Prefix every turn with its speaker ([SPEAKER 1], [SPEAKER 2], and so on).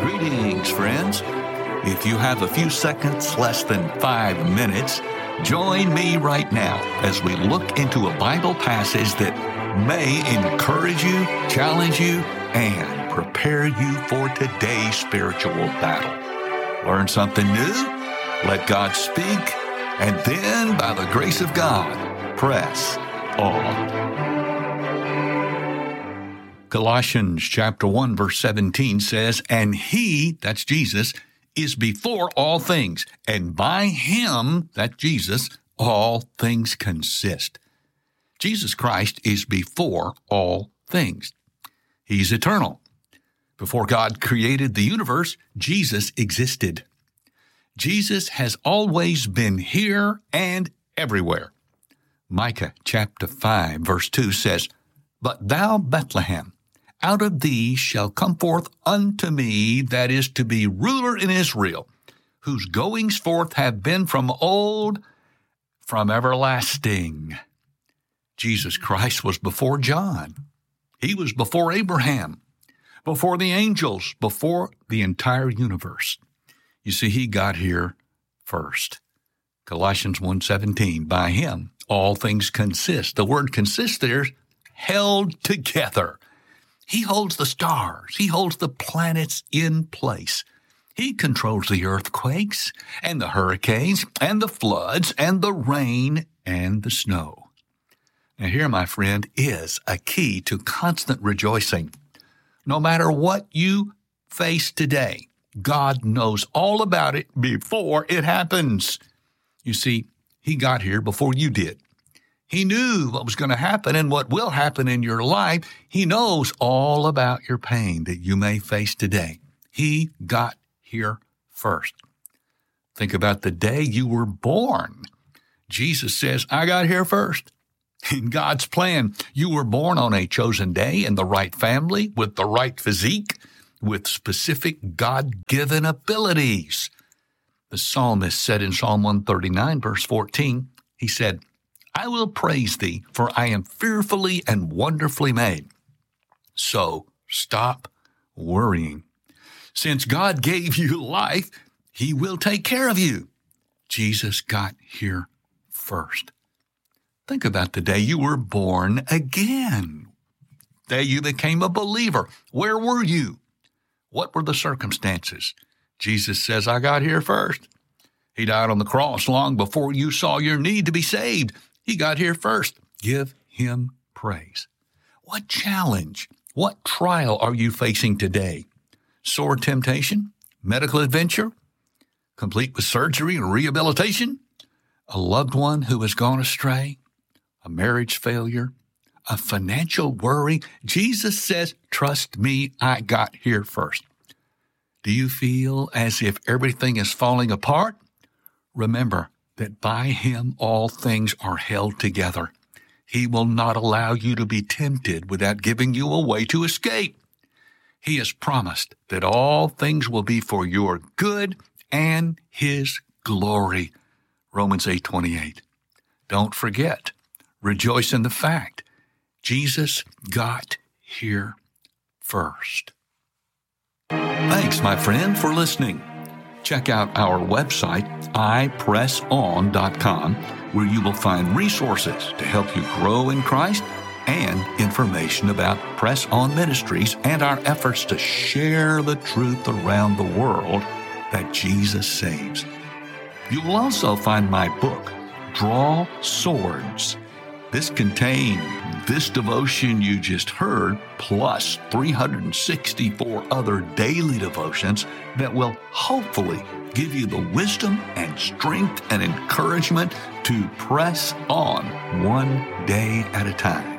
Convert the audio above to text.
[SPEAKER 1] Greetings, friends. If you have a few seconds, less than 5 minutes, join me right now as we look into a Bible passage that may encourage you, challenge you, and prepare you for today's spiritual battle. Learn something new, let God speak, and then, by the grace of God, press on. Colossians chapter 1, verse 17 says, "And he," that's Jesus, "is before all things, and by him," that's Jesus, "all things consist." Jesus Christ is before all things. He's eternal. Before God created the universe, Jesus existed. Jesus has always been here and everywhere. Micah chapter 5, verse 2 says, "But thou, Bethlehem, out of thee shall come forth unto me that is to be ruler in Israel, whose goings forth have been from old, from everlasting." Jesus Christ was before John. He was before Abraham, before the angels, before the entire universe. You see, he got here first. Colossians 1:17, "By him all things consist." The word consist there is held together. He holds the stars. He holds the planets in place. He controls the earthquakes and the hurricanes and the floods and the rain and the snow. Now here, my friend, is a key to constant rejoicing. No matter what you face today, God knows all about it before it happens. You see, he got here before you did. He knew what was going to happen and what will happen in your life. He knows all about your pain that you may face today. He got here first. Think about the day you were born. Jesus says, "I got here first." In God's plan, you were born on a chosen day in the right family, with the right physique, with specific God-given abilities. The psalmist said in Psalm 139, verse 14, he said, "I will praise thee, for I am fearfully and wonderfully made." So stop worrying. Since God gave you life, he will take care of you. Jesus got here first. Think about the day you were born again, the day you became a believer. Where were you? What were the circumstances? Jesus says, "I got here first." He died on the cross long before you saw your need to be saved. He got here first. Give him praise. What challenge, what trial are you facing today? Sore temptation? Medical adventure? Complete with surgery and rehabilitation? A loved one who has gone astray? A marriage failure? A financial worry? Jesus says, "Trust me, I got here first." Do you feel as if everything is falling apart? Remember that by him all things are held together. He will not allow you to be tempted without giving you a way to escape. He has promised that all things will be for your good and his glory. Romans 8:28. Don't forget, rejoice in the fact Jesus got here first. Thanks, my friend, for listening. Check out our website, ipresson.com, where you will find resources to help you grow in Christ and information about Press On Ministries and our efforts to share the truth around the world that Jesus saves. You will also find my book, Draw Swords. This contains this devotion you just heard, plus 364 other daily devotions that will hopefully give you the wisdom and strength and encouragement to press on one day at a time.